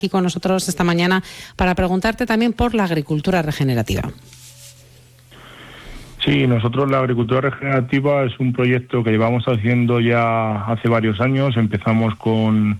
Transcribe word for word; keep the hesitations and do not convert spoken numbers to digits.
Aquí con nosotros esta mañana para preguntarte también por la agricultura regenerativa. Sí, nosotros la agricultura regenerativa es un proyecto que llevamos haciendo ya hace varios años. Empezamos con,